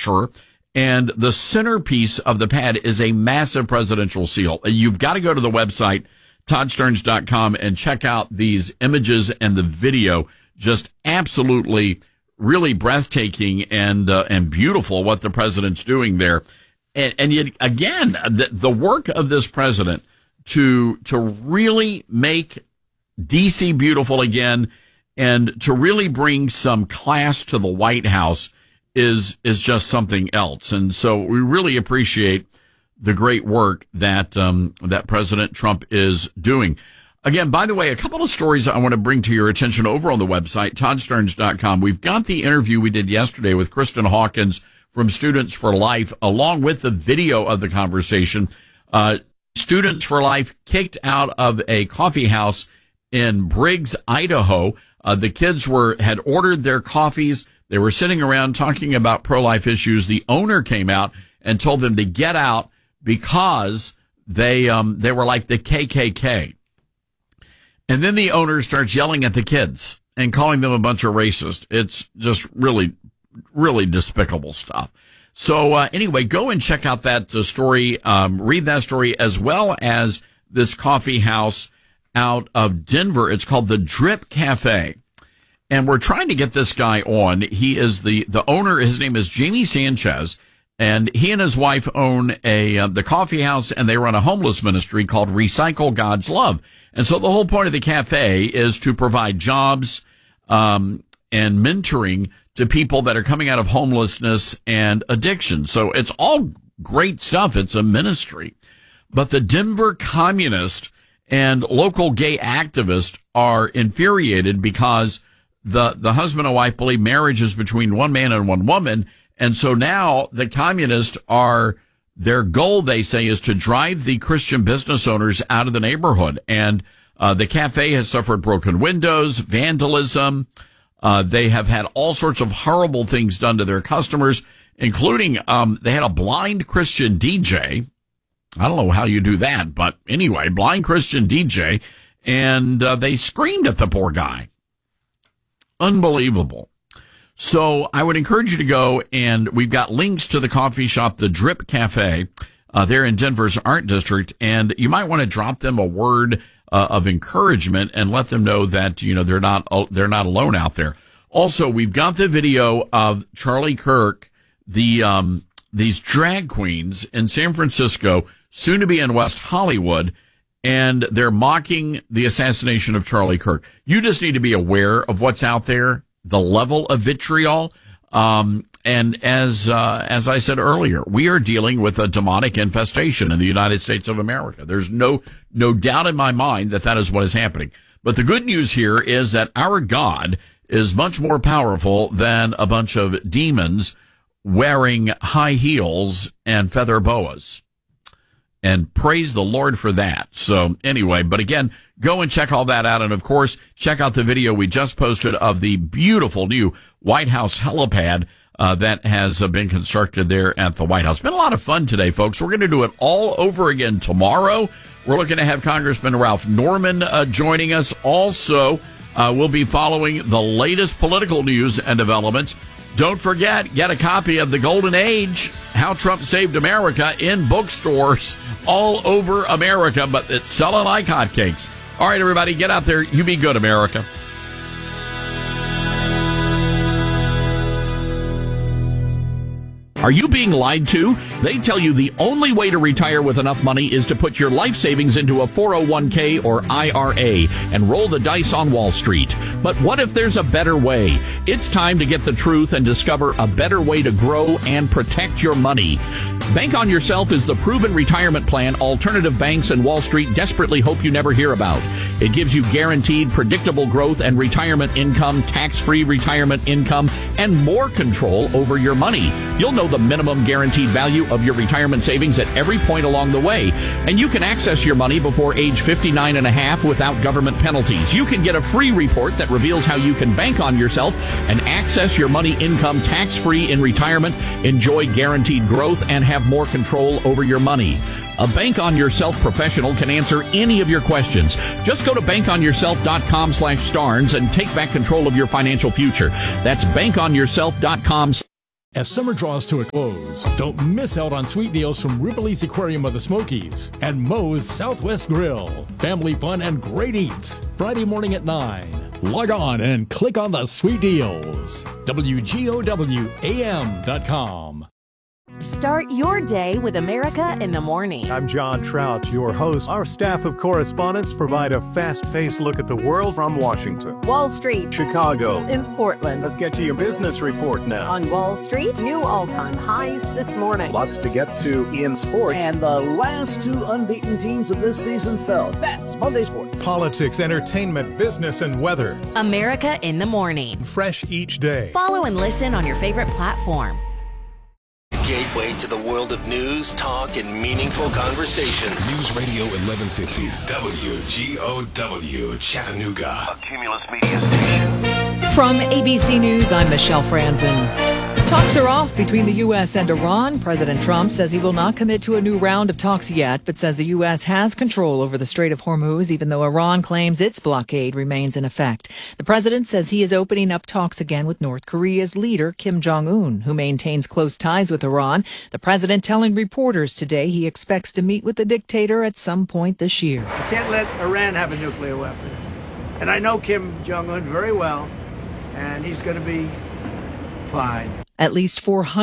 picture, and the centerpiece of the pad is a massive presidential seal. You've got to go to the website, toddsterns.com, and check out these images and the video. Just absolutely, really breathtaking and beautiful what the president's doing there. And yet, again, the work of this president to really make D.C. beautiful again and to really bring some class to the White House is just something else. And so we really appreciate the great work that that President Trump is doing. Again, by the way, a couple of stories I want to bring to your attention over on the website, toddsterns.com. We've got the interview we did yesterday with Kristen Hawkins from Students for Life, along with the video of the conversation. Students for Life kicked out of a coffee house in Briggs, Idaho. The kids had ordered their coffees. They were sitting around talking about pro-life issues. The owner came out and told them to get out because they were like the KKK. And then the owner starts yelling at the kids and calling them a bunch of racists. It's just really, really despicable stuff. So anyway, go and check out that story, read that story, as well as this coffee house out of Denver. It's called the Drip Cafe. And we're trying to get this guy on. He is the owner. His name is Jamie Sanchez, and he and his wife own the coffee house, and they run a homeless ministry called Recycle God's Love. And so the whole point of the cafe is to provide jobs and mentoring to people that are coming out of homelessness and addiction. So it's all great stuff. It's a ministry. But the Denver communist and local gay activists are infuriated because the husband and wife believe marriage is between one man and one woman. And so now the communists their goal, they say, is to drive the Christian business owners out of the neighborhood. And the cafe has suffered broken windows, vandalism. They have had all sorts of horrible things done to their customers, including they had a blind Christian DJ. I don't know how you do that, but anyway, blind Christian DJ. And they screamed at the poor guy. Unbelievable. So I would encourage you to go, and we've got links to the coffee shop, the Drip Cafe, there in Denver's Art District, and you might want to drop them a word of encouragement and let them know that, you know, they're not alone out there. Also, we've got the video of Charlie Kirk, these drag queens in San Francisco, soon to be in West Hollywood, and they're mocking the assassination of Charlie Kirk. You just need to be aware of what's out there, the level of vitriol. And as I said earlier, we are dealing with a demonic infestation in the United States of America. There's no doubt in my mind that is what is happening. But the good news here is that our God is much more powerful than a bunch of demons wearing high heels and feather boas. And praise the Lord for that. So anyway, but again, go and check all that out. And of course, check out the video we just posted of the beautiful new White House helipad that has been constructed there at the White House. It's been a lot of fun today, folks. We're going to do it all over again tomorrow. We're looking to have Congressman Ralph Norman joining us. Also, we'll be following the latest political news and developments. Don't forget, get a copy of The Golden Age, How Trump Saved America, in bookstores all over America, but it's selling like hotcakes. All right, everybody, get out there. You be good, America. Are you being lied to? They tell you the only way to retire with enough money is to put your life savings into a 401k or IRA and roll the dice on Wall Street. But what if there's a better way? It's time to get the truth and discover a better way to grow and protect your money. Bank on Yourself is the proven retirement plan alternative banks and Wall Street desperately hope you never hear about. It gives you guaranteed, predictable growth and retirement income, tax-free retirement income, and more control over your money. You'll know the minimum guaranteed value of your retirement savings at every point along the way. And you can access your money before age 59 and a half without government penalties. You can get a free report that reveals how you can bank on yourself and access your money income tax-free in retirement, enjoy guaranteed growth, and have more control over your money. A Bank on Yourself professional can answer any of your questions. Just go to bankonyourself.com/Starnes and take back control of your financial future. That's bankonyourself.com. As summer draws to a close, don't miss out on sweet deals from Ripley's Aquarium of the Smokies and Moe's Southwest Grill. Family fun and great eats. Friday morning at 9. Log on and click on the sweet deals. WGOWAM.com. Start your day with America in the Morning. I'm John Trout, your host. Our staff of correspondents provide a fast-paced look at the world from Washington, Wall Street, Chicago, in Portland. Let's get to your business report now. On Wall Street, new all-time highs this morning. Lots to get to in sports. And the last two unbeaten teams of this season fell. That's Monday Sports. Politics, entertainment, business, and weather. America in the Morning. Fresh each day. Follow and listen on your favorite platform. Gateway to the world of news, talk, and meaningful conversations. News Radio 1150, WGOW, Chattanooga. A Cumulus Media station. From ABC News, I'm Michelle Franzen. Talks are off between the U.S. and Iran. President Trump says he will not commit to a new round of talks yet, but says the U.S. has control over the Strait of Hormuz, even though Iran claims its blockade remains in effect. The president says he is opening up talks again with North Korea's leader, Kim Jong-un, who maintains close ties with Iran. The president telling reporters today he expects to meet with the dictator at some point this year. You can't let Iran have a nuclear weapon. And I know Kim Jong-un very well, and he's going to be fine. At least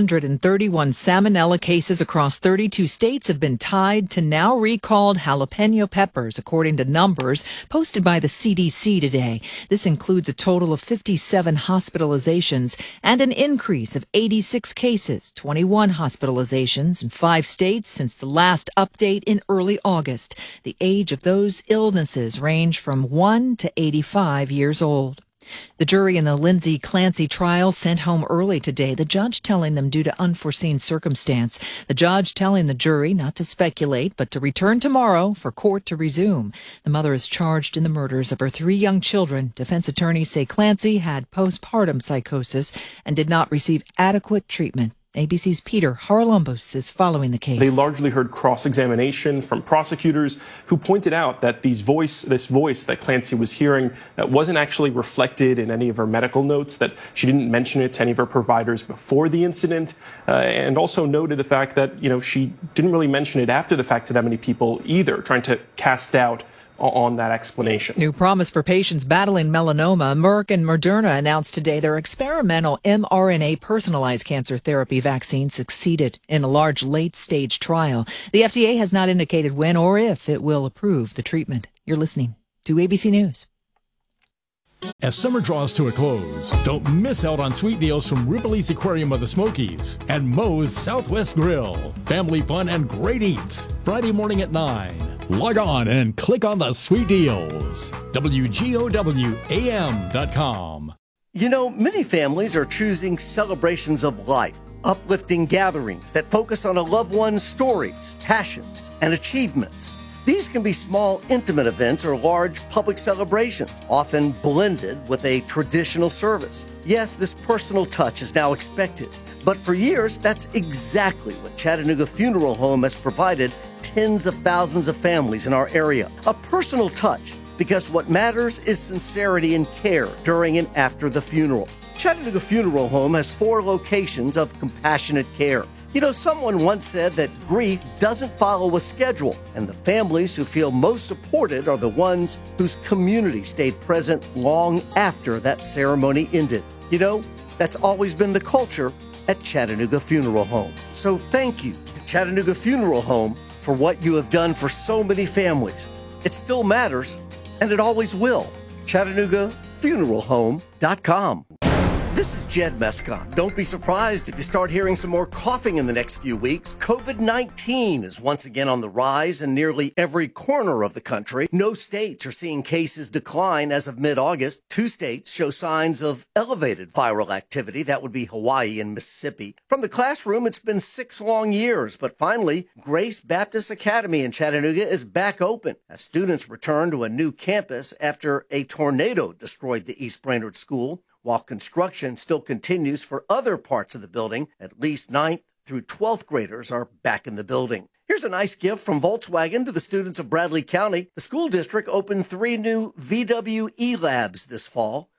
431 salmonella cases across 32 states have been tied to now recalled jalapeno peppers, according to numbers posted by the CDC today. This includes a total of 57 hospitalizations and an increase of 86 cases, 21 hospitalizations in 5 states since the last update in early August. The age of those illnesses range from 1 to 85 years old. The jury in the Lindsay Clancy trial sent home early today, the judge telling them due to unforeseen circumstance. The judge telling the jury not to speculate, but to return tomorrow for court to resume. The mother is charged in the murders of her 3 young children. Defense attorneys say Clancy had postpartum psychosis and did not receive adequate treatment. ABC's Peter Haralambos is following the case. They largely heard cross-examination from prosecutors who pointed out that this voice that Clancy was hearing that wasn't actually reflected in any of her medical notes, that she didn't mention it to any of her providers before the incident, and also noted the fact that, she didn't really mention it after the fact to that many people either, trying to cast doubt on that explanation. New promise for patients battling melanoma. Merck and Moderna announced today their experimental mRNA personalized cancer therapy vaccine succeeded in a large late-stage trial. The FDA has not indicated when or if it will approve the treatment. You're listening to ABC News. As summer draws to a close, don't miss out on sweet deals from Ripley's Aquarium of the Smokies and Moe's Southwest Grill. Family fun and great eats. Friday morning at 9. Log on and click on the sweet deals. WGOWAM.com. Many families are choosing celebrations of life, uplifting gatherings that focus on a loved one's stories, passions, and achievements. These can be small, intimate events or large public celebrations, often blended with a traditional service. Yes, this personal touch is now expected, but for years, that's exactly what Chattanooga Funeral Home has provided tens of thousands of families in our area. A personal touch, because what matters is sincerity and care during and after the funeral. Chattanooga Funeral Home has 4 locations of compassionate care. Someone once said that grief doesn't follow a schedule, and the families who feel most supported are the ones whose community stayed present long after that ceremony ended. That's always been the culture at Chattanooga Funeral Home. So thank you to Chattanooga Funeral Home for what you have done for so many families. It still matters, and it always will. ChattanoogaFuneralHome.com. This is Jed Mescott. Don't be surprised if you start hearing some more coughing in the next few weeks. COVID-19 is once again on the rise in nearly every corner of the country. No states are seeing cases decline as of mid-August. 2 states show signs of elevated viral activity. That would be Hawaii and Mississippi. From the classroom, it's been 6 long years, but finally, Grace Baptist Academy in Chattanooga is back open as students return to a new campus after a tornado destroyed the East Brainerd School. While construction still continues for other parts of the building, at least 9th through 12th graders are back in the building. Here's a nice gift from Volkswagen to the students of Bradley County. The school district opened 3 new VW e-Labs this fall.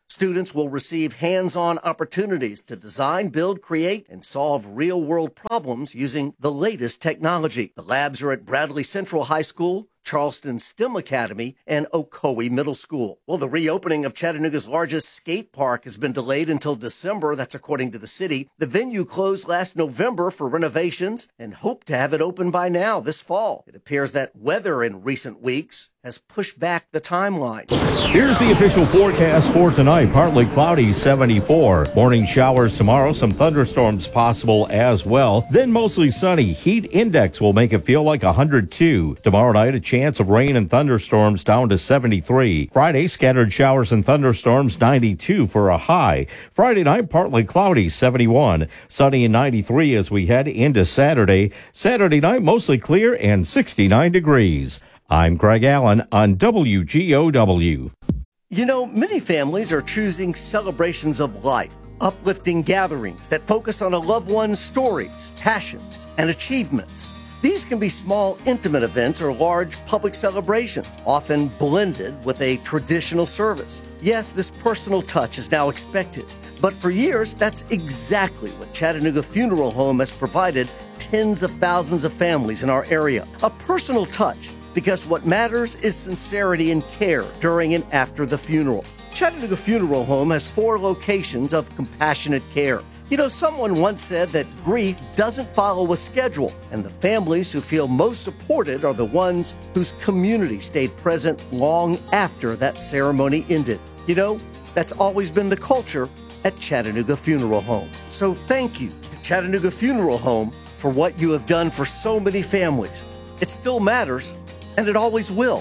Students will receive hands-on opportunities to design, build, create, and solve real-world problems using the latest technology. The labs are at Bradley Central High School, Charleston STEM Academy, and Ocoee Middle School. Well, the reopening of Chattanooga's largest skate park has been delayed until December. That's according to the city. The venue closed last November for renovations and hoped to have it open by now this fall. It appears that weather in recent weeks has pushed back the timeline. Here's the official forecast for tonight. Partly cloudy, 74. Morning showers tomorrow, some thunderstorms possible as well. Then mostly sunny. Heat index will make it feel like 102. Tomorrow night, a chance of rain and thunderstorms down to 73. Friday, scattered showers and thunderstorms, 92 for a high. Friday night, partly cloudy, 71. Sunny and 93 as we head into Saturday. Saturday night, mostly clear and 69 degrees. I'm Greg Allen on WGOW. You know, many families are choosing celebrations of life, uplifting gatherings that focus on a loved one's stories, passions, and achievements. These can be small, intimate events or large public celebrations, often blended with a traditional service. Yes, this personal touch is now expected, but for years, that's exactly what Chattanooga Funeral Home has provided tens of thousands of families in our area. A personal touch, because what matters is sincerity and care during and after the funeral. Chattanooga Funeral Home has 4 locations of compassionate care. You know, someone once said that grief doesn't follow a schedule, and the families who feel most supported are the ones whose community stayed present long after that ceremony ended. You know, that's always been the culture at Chattanooga Funeral Home. So thank you to Chattanooga Funeral Home for what you have done for so many families. It still matters, and it always will.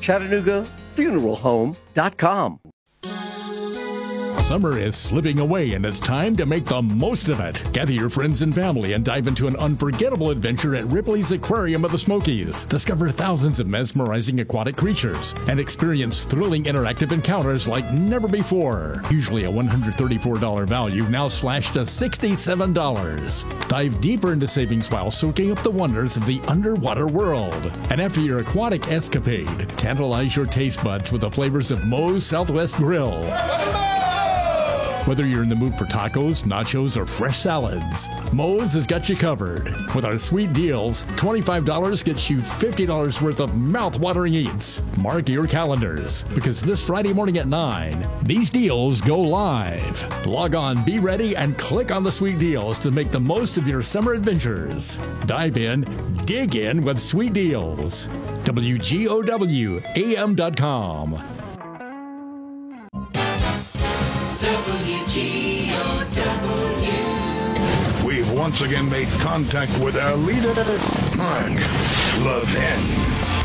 ChattanoogaFuneralHome.com. Summer is slipping away and it's time to make the most of it. Gather your friends and family and dive into an unforgettable adventure at Ripley's Aquarium of the Smokies. Discover thousands of mesmerizing aquatic creatures and experience thrilling interactive encounters like never before. Usually a $134 value, now slashed to $67. Dive deeper into savings while soaking up the wonders of the underwater world. And after your aquatic escapade, tantalize your taste buds with the flavors of Moe's Southwest Grill. Whether you're in the mood for tacos, nachos, or fresh salads, Moe's has got you covered. With our sweet deals, $25 gets you $50 worth of mouth-watering eats. Mark your calendars, because this Friday morning at 9, these deals go live. Log on, be ready, and click on the sweet deals to make the most of your summer adventures. Dive in, dig in with sweet deals. WGOWAM.com. We've once again made contact with our leader, Mark Levin.